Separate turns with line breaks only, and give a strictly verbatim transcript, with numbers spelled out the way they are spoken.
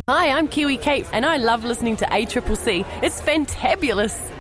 Hi, I'm Kiwi Kate, and I love listening to A C C C. It's fantabulous.